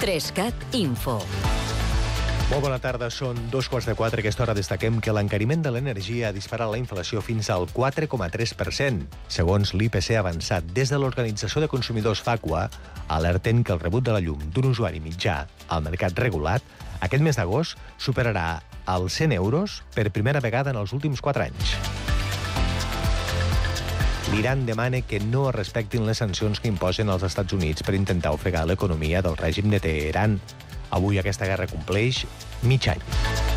3CAT Info. Molt bona tarda, són 3:15. A aquesta hora destaquem que l'encariment de l'energia ha disparat la inflació fins al 4,3%. Segons l'IPC avançat des de l'Organització de Consumidors FACUA, alerten que el rebut de la llum d'un usuari mitjà al mercat regulat aquest mes d'agost superarà els 100 euros per primera vegada en els últims 4 anys. L'Iran demana que no es respectin les sancions que imposen els Estats Units per intentar ofegar l'economia del règim de Teheran. Avui aquesta guerra compleix mig any.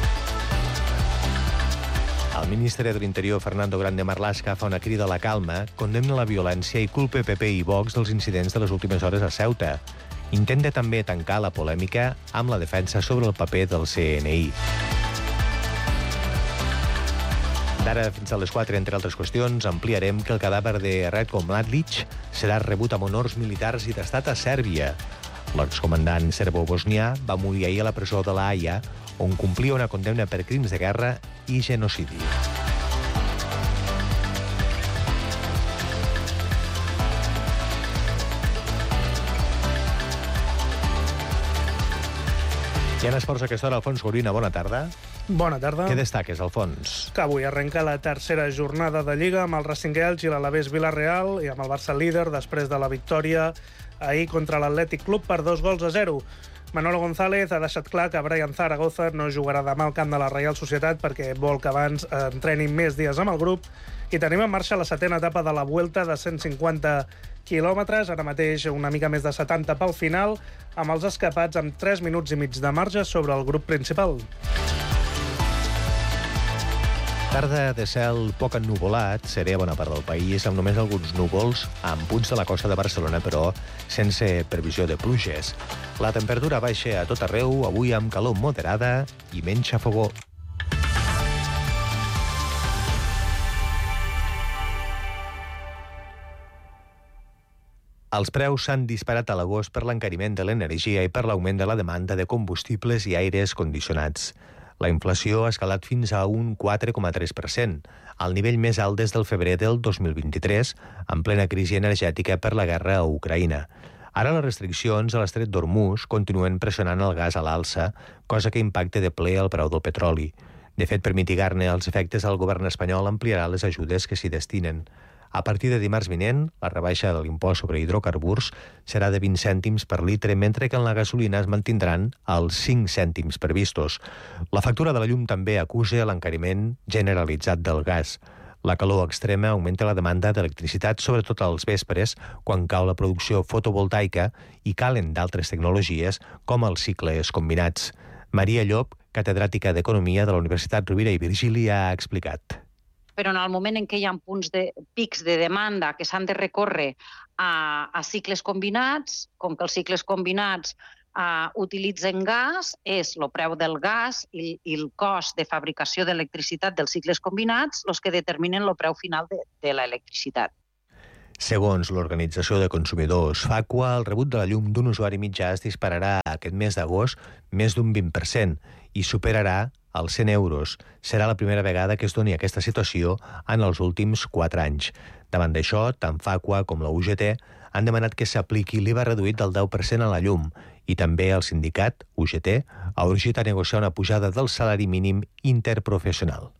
El ministre de l'Interior, Fernando Grande Marlaska, fa una crida a la calma, condemna la violència i culpa PP i Vox dels incidents de les últimes hores a Ceuta. Intenta també tancar la polèmica amb la defensa sobre el paper del CNI. D'ara fins a les 4, entre altres qüestions, ampliarem que el cadàver de Ratko Mladic serà rebut amb honors militars i d'estat a Sèrbia. L'excomandant serbo-bosnià va morir ahir a la presó de la Haia, on complia una condemna per crims de guerra i genocidi. I en esports a aquesta hora, Alfons Gorina, bona tarda. Bona tarda. Què destaques, Alfons? Que avui arrenca la tercera jornada de Lliga amb el Racing Elx i l'Alavés Vila-real i amb el Barça líder després de la victòria ahir contra l'Atlètic Club per 2-0. Manolo González ha deixat clar que Brian Zaragoza no jugarà demà al camp de la Reial Societat perquè vol que abans entrenin més dies amb el grup. I tenim en marxa la 7a etapa de la Vuelta de 150 quilòmetres, ara mateix una mica més de 70 pel final, amb els escapats amb 3 minuts i mig de marge sobre el grup principal. Tarda de cel poc ennuvolat, seré a bona part del país, amb només alguns núvols, amb punts de la costa de Barcelona, però sense previsió de pluges. La temperatura baixa a tot arreu, avui amb calor moderada i menys xafogó. Els preus s'han disparat a l'agost per l'encariment de l'energia i per l'augment de la demanda de combustibles i aires condicionats. La inflació ha escalat fins a un 4,3%, al nivell més alt des del febrer del 2023, en plena crisi energètica per la guerra a Ucraïna. Ara les restriccions a l'estret d'Hormuz continuen pressionant el gas a l'alça, cosa que impacta de ple el preu del petroli. De fet, per mitigar-ne els efectes, el govern espanyol ampliarà les ajudes que s'hi destinen. A partir de dimarts vinent, la rebaixa de l'impost sobre hidrocarburs serà de 20 cèntims per litre, mentre que en la gasolina es mantindran els 5 cèntims previstos. La factura de la llum també acusa l'encariment generalitzat del gas. La calor extrema augmenta la demanda d'electricitat, sobretot als vespres, quan cau la producció fotovoltaica i calen d'altres tecnologies, com els cicles combinats. Maria Llop, catedràtica d'Economia de la Universitat Rovira i Virgili, ha explicat. Però en el moment en què hi ha pics de demanda que s'han de recórrer a cicles combinats, com que els cicles combinats utilitzen gas, és el preu del gas i el cost de fabricació d'electricitat dels cicles combinats els que determinen el preu final de l'electricitat. Segons l'Organització de Consumidors FACUA, el rebut de la llum d'un usuari mitjà es dispararà aquest mes d'agost més d'un 20% i superarà els 100 euros. Serà la primera vegada que es doni aquesta situació en els últims 4 anys. Davant d'això, tant FACUA com la UGT han demanat que s'apliqui l'IVA reduït del 10% a la llum i també el sindicat, UGT, ha urgit a negociar una pujada del salari mínim interprofessional.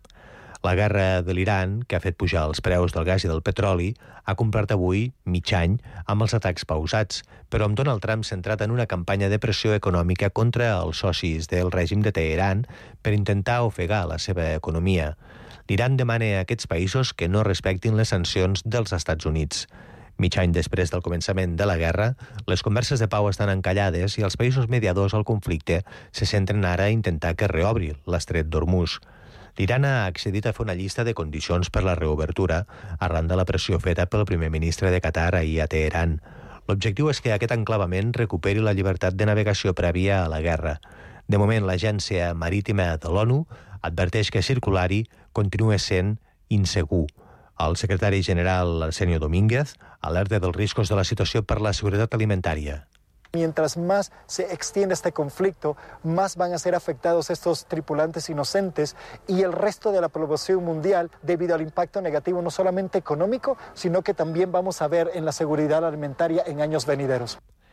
La guerra de l'Iran, que ha fet pujar els preus del gas i del petroli, ha complert avui mig any amb els atacs pausats, però amb Donald Trump centrat en una campanya de pressió econòmica contra els socis del règim de Teheran per intentar ofegar la seva economia. L'Iran demana a aquests països que no respectin les sancions dels Estats Units. Mig any després del començament de la guerra, les converses de pau estan encallades i els països mediadors al conflicte se centren ara a intentar que reobri l'estret d'Hormuz. L'Iran ha accedit a fer una llista de condicions per la reobertura arran de la pressió feta pel primer ministre de Qatar ahir a Teheran. L'objectiu és que aquest enclavament recuperi la llibertat de navegació prèvia a la guerra. De moment, l'Agència Marítima de l'ONU adverteix que circular-hi continua sent insegur. El secretari general Arsenio Domínguez alerta dels riscos de la situació per la seguretat alimentària. Mientras más se extiende este conflicto, más van a ser afectados estos tripulantes inocentes y el resto de la población mundial debido al impacto negativo no solamente económico, sino que también vamos a ver en la seguridad alimentaria en años venideros.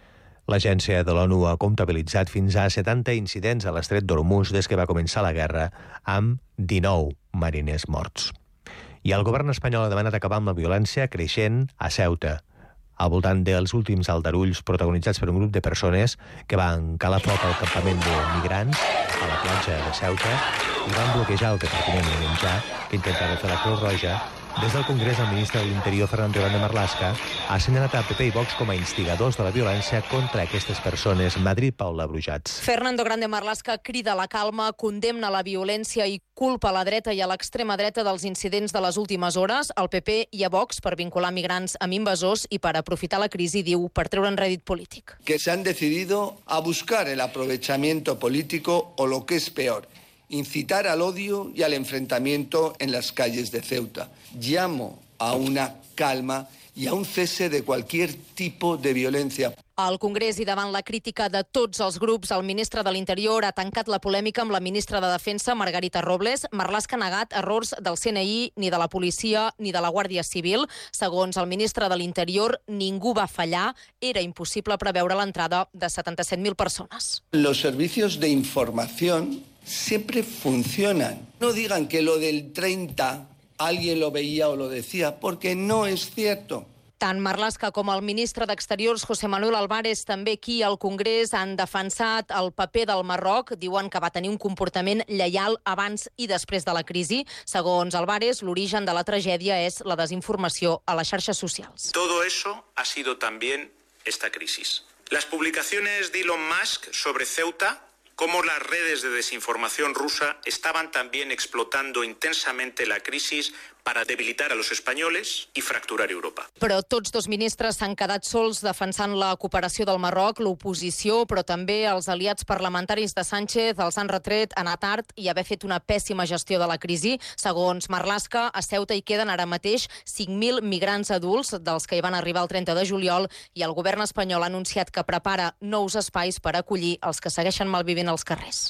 L'agència de l'ONU ha comptabilitzat fins a 70 incidents a l'estret d'Hormuz des que va començar la guerra, amb 19 mariners morts. I el govern espanyol ha demanat acabar amb la violència creixent a Ceuta, al voltant dels últims aldarulls protagonitzats per un grup de persones que van calar foc al campament de migrants a la platja de Ceuta i van bloquejar el repartiment de menjar que intentava fer la Creu Roja. Des del Congrés, el ministre de l'Interior, Fernando Grande Marlaska, ha assenyalat a PP i Vox com a instigadors de la violència contra aquestes persones. Madrid, Paula Brujats. Fernando Grande Marlaska crida a la calma, condemna la violència i culpa a la dreta i a l'extrema dreta dels incidents de les últimes hores, al PP i a Vox, per vincular migrants amb invasors i per aprofitar la crisi, diu, per treure'n rèdit polític. Que se han decidido a buscar el aprovechamiento político o lo que es peor, incitar al odio y al enfrentamiento en las calles de Ceuta. Llamo a una calma y a un cese de cualquier tipo de violencia. Al Congrés i davant la crítica de tots els grups, el ministre de l'Interior ha tancat la polèmica amb la ministra de Defensa, Margarita Robles. Marlaska ha negat errors del CNI, ni de la policia, ni de la Guàrdia Civil. Segons el ministre de l'Interior, ningú va fallar. Era impossible preveure l'entrada de 77.000 persones. Los servicios de información siempre funcionan. No digan que lo del 30 alguien lo veía o lo decía, porque no es cierto. Tant Marlaska com el ministre d'Exteriors, José Manuel Álvarez, també aquí al Congrés, han defensat el paper del Marroc. Diuen que va tenir un comportament lleial abans i després de la crisi. Segons Álvarez, l'origen de la tragèdia és la desinformació a les xarxes socials. Todo eso ha sido también esta crisis. Las publicaciones de Elon Musk sobre Ceuta, cómo las redes de desinformación rusa estaban también explotando intensamente la crisis para debilitar a los españoles y fracturar Europa. Però tots dos ministres s'han quedat sols defensant la cooperació del Marroc, l'oposició, però també els aliats parlamentaris de Sánchez els han retret anar tard i haver fet una pèssima gestió de la crisi. Segons Marlaska, a Ceuta hi queden ara mateix 5.000 migrants adults, dels que hi van arribar el 30 de juliol, i el govern espanyol ha anunciat que prepara nous espais per acollir els que segueixen malvivint als carrers.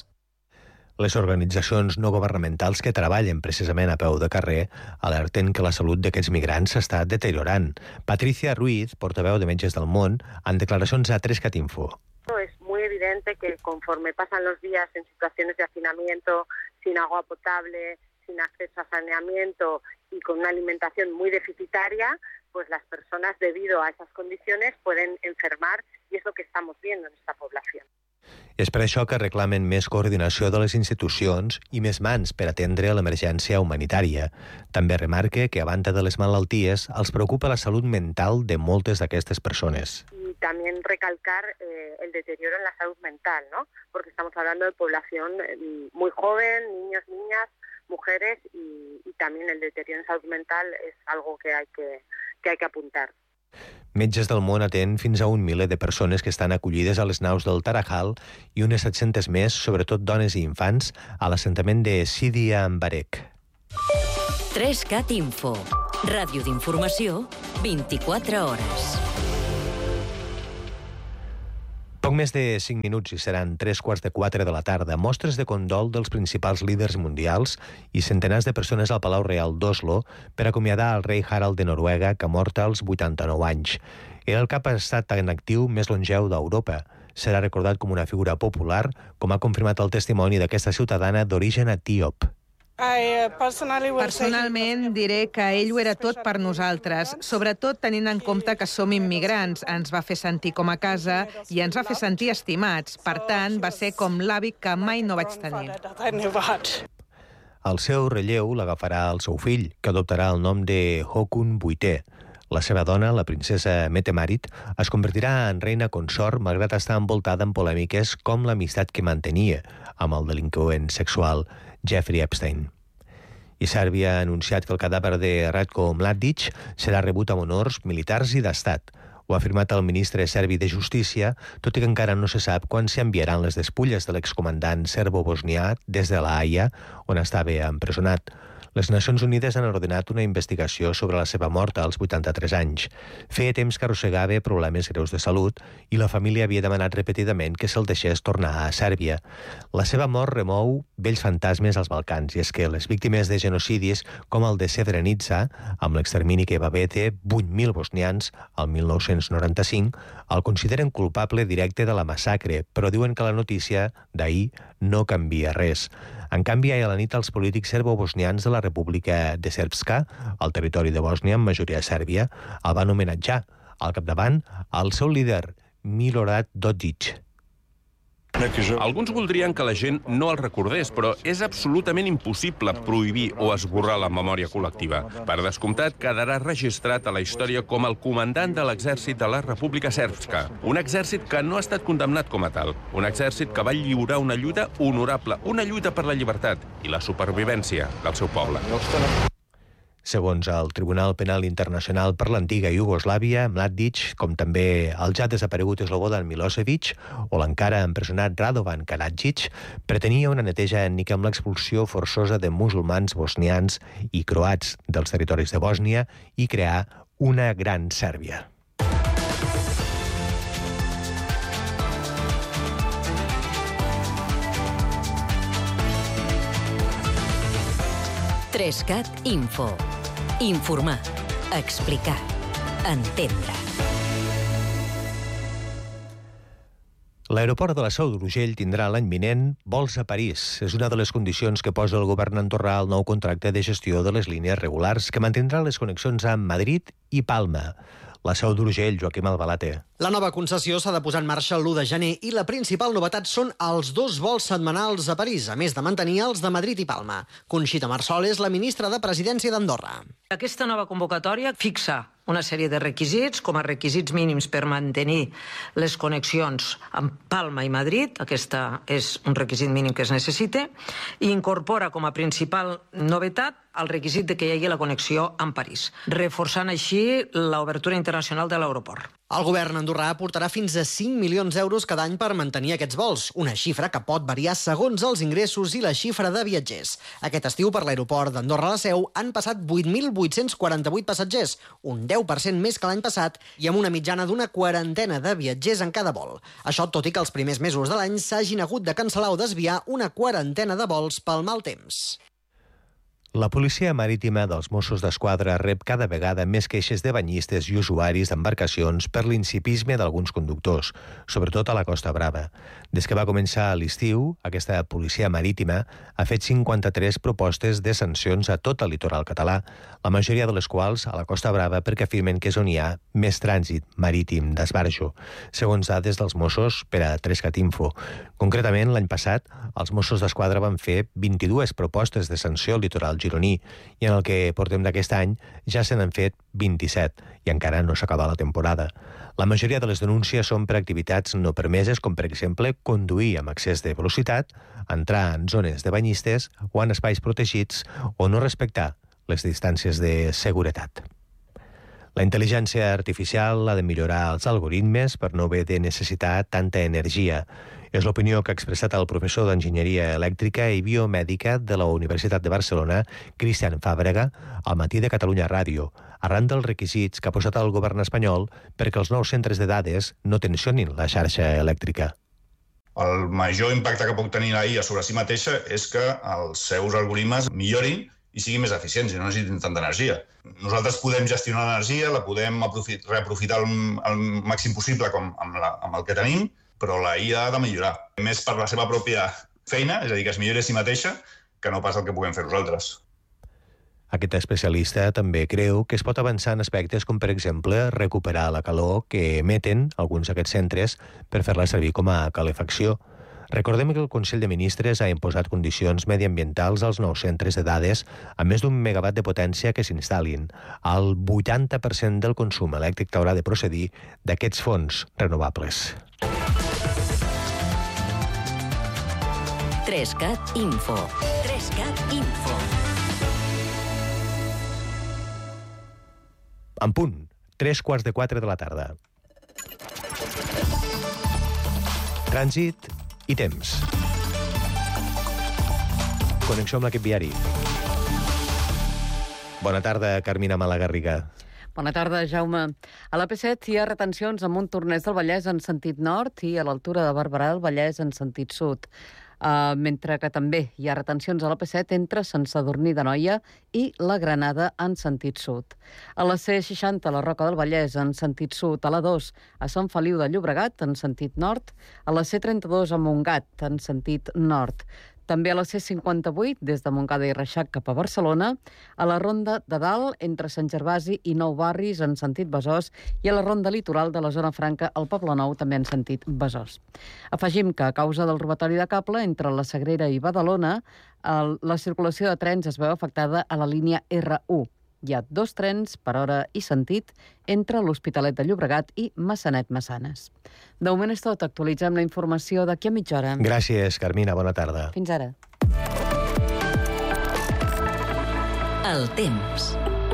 Les organitzacions no governamentals que treballen precisament a peu de carrer alerten que la salut d'aquests migrants s'està deteriorant. Patricia Ruiz, portaveu de Metges del Món, en declaracions a 3catinfo. Es muy evidente que conforme pasan los días en situaciones de hacinamiento, sin agua potable, sin acceso a saneamiento y con una alimentación muy deficitaria, pues las personas, debido a esas condiciones, pueden enfermar, y es lo que estamos viendo en esta población. És per això que reclamen més coordinació de les institucions i més mans per atendre l'emergència humanitària. També remarca que, a banda de les malalties, els preocupa la salut mental de moltes d'aquestes persones. Y también recalcar el deterioro en la salud mental, ¿no? Porque estamos hablando de población muy joven, niños, niñas, mujeres, y también el deterioro en salud mental es algo que hay que apuntar. Metges del Món atén fins a 1 miler de persones que estan acollides a les naus del Tarajal i unes 700 més, sobretot dones i infants, a l'assentament de Sidi Ambarek. 3catinfo. Ràdio d'informació, 24 hores. Poc més de 5 minuts i seran 3:15 de la tarda. Mostres de condol dels principals líders mundials i centenars de persones al Palau Real d'Oslo per acomiadar el rei Harald de Noruega, que ha mort als 89 anys. Era el cap estat en actiu més longeu d'Europa. Serà recordat com una figura popular, com ha confirmat el testimoni d'aquesta ciutadana d'origen etíop. Personalment diré que ell ho era tot per nosaltres, sobretot tenint en compte que som immigrants. Ens va fer sentir com a casa i ens va fer sentir estimats. Per tant, va ser com l'avi que mai no vaig tenir. El seu relleu l'agafarà el seu fill, que adoptarà el nom de Håkon VIII. La seva dona, la princesa Mette-Marit, es convertirà en reina consort malgrat estar envoltada en polèmiques com l'amistat que mantenia amb el delinqüent sexual Jeffrey Epstein. I Sèrbia ha anunciat que el cadàver de Ratko Mladic serà rebut amb honors militars i d'estat. Ho ha afirmat el ministre serbi de Justícia, tot i que encara no se sap quan s'enviaran les despulles de l'excomandant serbo-bosnià des de la Haia, on estava empresonat. Les Nacions Unides han ordenat una investigació sobre la seva mort als 83 anys. Feia temps que arrossegava problemes greus de salut i la família havia demanat repetidament que se'l deixés tornar a Sèrbia. La seva mort remou vells fantasmes als Balcans, i és que les víctimes de genocidis com el de Srebrenica, amb l'extermini que va haver de 8.000 bosnians al 1995, el consideren culpable directe de la massacre, però diuen que la notícia d'ahir no canvia res. En canvi, ahir a la nit, els polítics serbo-bosnians de la República de Srpska, al territori de Bòsnia, amb majoria sèrbia, el van homenatjar. Al capdavant, el seu líder, Milorad Dodik. Alguns voldrien que la gent no el recordés, però és absolutament impossible prohibir o esborrar la memòria col·lectiva. Per descomptat, quedarà registrat a la història com el comandant de l'exèrcit de la República Srpska. Un exèrcit que no ha estat condemnat com a tal. Un exèrcit que va lliurar una lluita honorable, una lluita per la llibertat i la supervivència del seu poble. Segons el Tribunal Penal Internacional per l'antiga Iugoslàvia, Mladic, com també el ja desaparegut Slobodan Milosevic o l'encara empresonat Radovan Karadzic, pretenia una neteja ètnica amb l'expulsió forçosa de musulmans bosnians i croats dels territoris de Bòsnia i crear una gran Sèrbia. Trescat Info. Informar, explicar, entendre. L'aeroport de la Seu d'Urgell tindrà l'any vinent vols a París. És una de les condicions que posa el govern andorrà al nou contracte de gestió de les línies regulars que mantindrà les connexions amb Madrid i Palma. La Seu d'Urgell, Joaquim Albalate. La nova concessió s'ha de posar en marxa l'1 de gener i la principal novetat són els 2 vols setmanals a París, a més de mantenir els de Madrid i Palma. Conxita Marsol és la ministra de Presidència d'Andorra. Aquesta nova convocatòria fixa una sèrie de requisits, com a requisits mínims per mantenir les connexions amb Palma i Madrid, aquesta és un requisit mínim que es necessita, i incorpora com a principal novetat el requisit de que hi hagi la connexió amb París, reforçant així l'obertura internacional de l'aeroport. El govern andorrà aportarà fins a 5 milions d'euros cada any per mantenir aquests vols, una xifra que pot variar segons els ingressos i la xifra de viatgers. Aquest estiu per l'aeroport d'Andorra la Seu han passat 8.848 passatgers, un 10% més que l'any passat i amb una mitjana d'una 40 de viatgers en cada vol. Això tot i que els primers mesos de l'any s'hagin hagut de cancel·lar o desviar una 40 de vols pel mal temps. La policia marítima dels Mossos d'Esquadra rep cada vegada més queixes de banyistes i usuaris d'embarcacions per l'incipisme d'alguns conductors, sobretot a la Costa Brava. Des que va començar l'estiu, aquesta policia marítima ha fet 53 propostes de sancions a tot el litoral català, la majoria de les quals a la Costa Brava perquè afirmen que és on hi ha més trànsit marítim d'esbarjo, segons dades dels Mossos per a Trescat Info. Concretament, l'any passat, els Mossos d'Esquadra van fer 22 propostes de sanció al litoral gironí i en el que portem d'aquest any ja se n'han fet 27 i encara no s'acaba la temporada. La majoria de les denúncies són per activitats no permeses, com per exemple conduir amb excés de velocitat, entrar en zones de banyistes o en espais protegits o no respectar les distàncies de seguretat. La intel·ligència artificial ha de millorar els algoritmes per no haver de necessitar tanta energia. És l'opinió que ha expressat el professor d'Enginyeria Elèctrica i Biomèdica de la Universitat de Barcelona, Cristian Fàbrega, al Matí de Catalunya Ràdio, arran dels requisits que ha posat el govern espanyol perquè els nous centres de dades no tensionin la xarxa elèctrica. El major impacte que pot tenir la IA sobre si mateixa és que els seus algoritmes millorin i siguin més eficients i no necessitin tanta energia. Nosaltres podem gestionar l'energia, la podem reaprofitar el màxim possible amb el que tenim, però la IA ha de millorar. Més per la seva pròpia feina, és a dir, que es millori a si mateixa, que no pas el que puguem fer nosaltres. Aquest especialista també creu que es pot avançar en aspectes com, per exemple, recuperar la calor que emeten alguns d'aquests centres per fer-la servir com a calefacció. Recordem que el Consell de Ministres ha imposat condicions mediambientals als nous centres de dades amb més d'1 megawatt de potència que s'instal·lin. El 80% del consum elèctric haurà de procedir d'aquests fonts renovables. Trescat Info. Trescat Info. En punt, 3:45 de la tarda. Trànsit i temps. Connexió amb l'equip viari. Bona tarda, Carmina Malagarriga. Bona tarda, Jaume. A la P7 hi ha retencions a Montornès del Vallès en sentit nord i a l'altura de Barberà del Vallès en sentit sud. Mentre que també hi ha retencions a la P7 entre Sant Sadurní d'Anoia i la Granada en sentit sud. A la C60 a la Roca del Vallès en sentit sud, a la 2 a Sant Feliu de Llobregat en sentit nord, a la C32 a Montgat en sentit nord. També a la C58, des de Montcada i Reixac cap a Barcelona, a la Ronda de Dalt, entre Sant Gervasi i Nou Barris, en sentit Besòs, i a la Ronda Litoral de la Zona Franca, al Poblenou, també en sentit Besòs. Afegim que, a causa del robatori de cable entre la Sagrera i Badalona, la circulació de trens es veu afectada a la línia R1. Hi ha 2 trens per hora i sentit entre l'Hospitalet de Llobregat i Massanet-Massanes. De moment és tot. Actualitzem la informació d'aquí a mitja hora. Gràcies, Carmina. Bona tarda. Fins ara. El temps.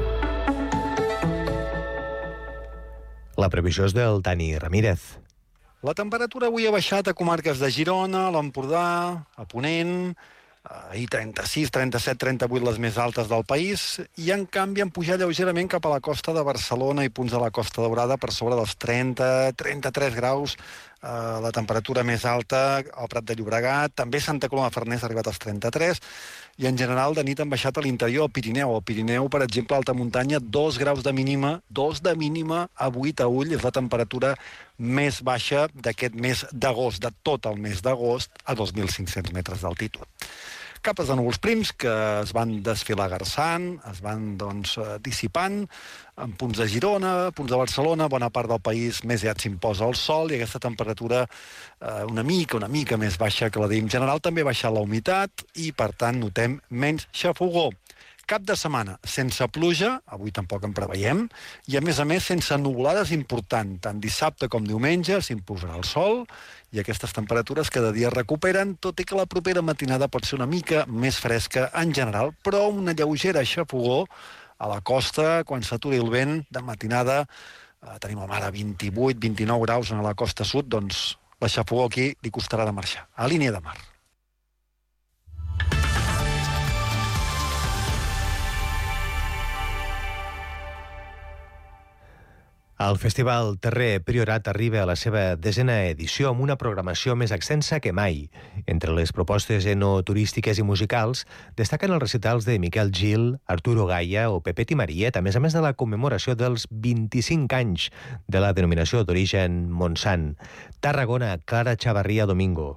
La previsió és del Dani Ramírez. La temperatura avui ha baixat a comarques de Girona, l'Empordà, a Ponent, ahir 36, 37, 38 les més altes del país, i en canvi han pujat lleugerament cap a la costa de Barcelona i punts de la Costa Daurada per sobre dels 30, 33 graus, la temperatura més alta al Prat de Llobregat, també Santa Coloma de Farners ha arribat als 33, i en general de nit han baixat a l'interior, al Pirineu. Al Pirineu, per exemple, a alta muntanya, 2 graus de mínima, 2 de mínima a 8 a ull, és la temperatura més baixa d'aquest mes d'agost, de tot el mes d'agost, a 2.500 metres d'altitud. Capes de núvols prims que es van desfilagarçant, es van dissipant, en punts de Girona, punts de Barcelona, bona part del país més aviat s'imposa el sol i aquesta temperatura una mica més baixa que la d'ahir. En general també ha baixat la humitat i, per tant, notem menys xafogor. Cap de setmana sense pluja, avui tampoc en preveiem, i a més sense nuvolades important. Tant dissabte com diumenge s'imposarà el sol i aquestes temperatures cada dia es recuperen, tot i que la propera matinada pot ser una mica més fresca en general, però una lleugera xafogor a la costa, quan s'aturi el vent de matinada, tenim a mar a 28, 29 graus a la costa sud, doncs la xafogor aquí li costarà de marxar, a línia de mar. El Festival Terrer Priorat arriba a la seva 10a edició amb una programació més extensa que mai. Entre les propostes enoturístiques i musicals destaquen els recitals de Miquel Gil, Arturo Gaya o Pepet i Mariet, a més de la commemoració dels 25 anys de la denominació d'origen Montsant. Tarragona, Clara Chavarría Domingo.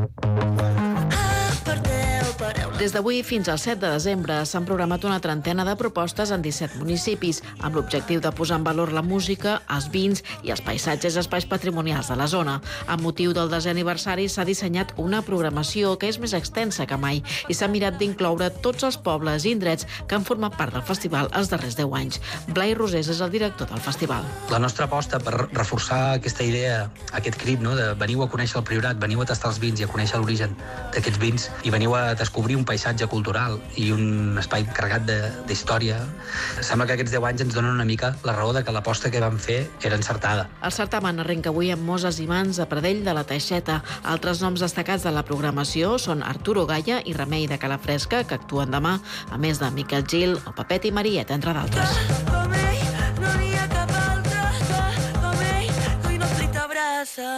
Des d'avui fins al 7 de desembre s'han programat una trentena de propostes en 17 municipis, amb l'objectiu de posar en valor la música, els vins i els paisatges espais patrimonials de la zona. Amb motiu del 10è aniversari s'ha dissenyat una programació que és més extensa que mai i s'ha mirat d'incloure tots els pobles i indrets que han format part del festival els darrers 10 anys. Blai Rosés és el director del festival. La nostra aposta per reforçar aquesta idea, aquest crit, de veniu a conèixer el Priorat, veniu a tastar els vins i a conèixer l'origen d'aquests vins i veniu a descobrir un paisatge cultural i un espai carregat d'història. Sembla que aquests 10 anys ens donen una mica la raó de que l'aposta que vam fer era encertada. El certamen arrenca avui amb Moses i Mans de Pradell de la Teixeta. Altres noms destacats de la programació són Arturo Gaya i Remei de Calafresca, que actuen demà, a més de Miquel Gil o Pepet i Mariet, entre d'altres. No n'hi ha cap altre com ell, que no i t'abraça.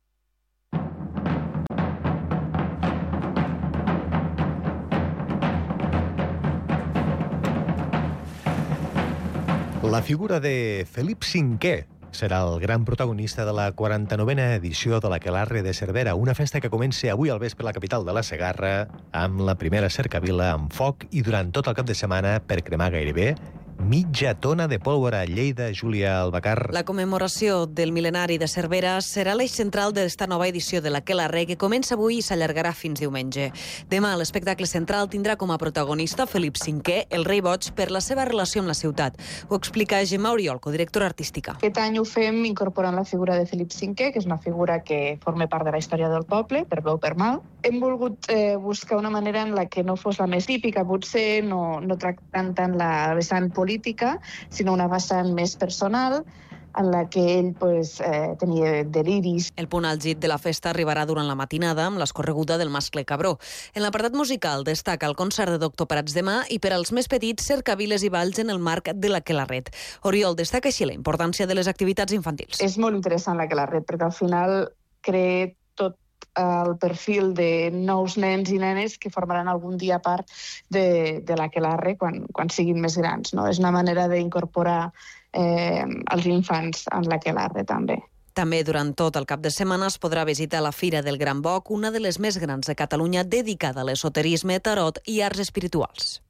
La figura de Felip V serà el gran protagonista de la 49a edició de l'Aquelarre de Cervera, una festa que comença avui al vespre a la capital de la Segarra, amb la primera cercavila amb foc i durant tot el cap de setmana per cremar gairebé mitja tona de pólvora. Lleida, Júlia Albacar. La commemoració del mil·lenari de Cervera serà l'eix central d'esta nova edició de l'Aquelarre, que comença avui i s'allargarà fins diumenge. Demà, l'espectacle central tindrà com a protagonista Felip V, el rei boig, per la seva relació amb la ciutat. Ho explica Gemma Oriol, codirectora artística. Aquest any ho fem incorporant la figura de Felip V, que és una figura que forma part de la història del poble, per bé o per mal. Hem volgut buscar una manera en la que no fos la més típica, potser no tractant tant la vessant política, sinó una vessant més personal, en la que ell tenia deliris. El punt àlgid de la festa arribarà durant la matinada amb l'escorreguda del mascle Cabró. En l'apartat musical destaca el concert de Doctor Prats demà i per als més petits cercaviles i balls en el marc de l'Aquelarret. Oriol destaca així la importància de les activitats infantils. És molt interessant l'Aquelarret perquè al final crea tot el perfil de nous nens i nenes que formaran algun dia part de l'Aquelarre quan siguin més grans. No? És una manera d'incorporar els infants en l'Aquelarre també. També durant tot el cap de setmana es podrà visitar la Fira del Gran Boc, una de les més grans de Catalunya dedicada a l'esoterisme, tarot i arts espirituals.